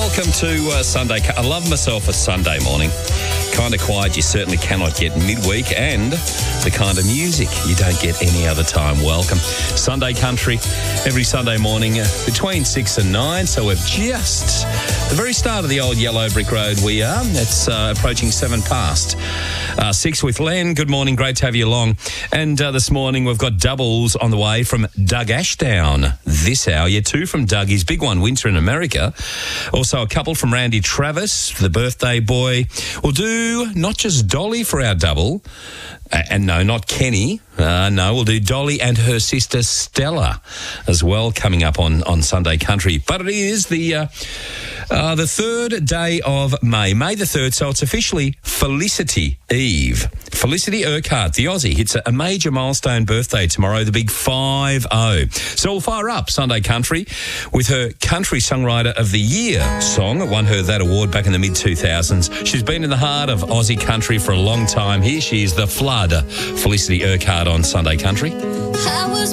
welcome to Sunday. I love myself a Sunday morning. Kind of quiet you certainly cannot get midweek, and the kind of music you don't get any other time. Welcome. Sunday Country, every Sunday morning between 6 and 9. So we're just the very start of the old yellow brick road we are. It's approaching 7 past 6 with Len. Good morning. Great to have you along. And this morning we've got doubles on the way from Doug Ashdown this hour. Yeah, 2 from Doug, his big one, Winter in America. Also a couple from Randy Travis, the birthday boy. We'll do not just Dolly for our double, and no, not Kenny. No, we'll do Dolly and her sister Stella as well coming up on Sunday Country. But it is the third day of May the 3rd, so it's officially Felicity Eve. Felicity Urquhart, the Aussie, hits a major milestone birthday tomorrow, the big 5-0. So we'll fire up Sunday Country with her Country Songwriter of the Year song. It won her that award back in the mid-2000s. She's been in the heart of Aussie country for a long time. Here she is, The Flood, Felicity Urquhart on Sunday Country. I was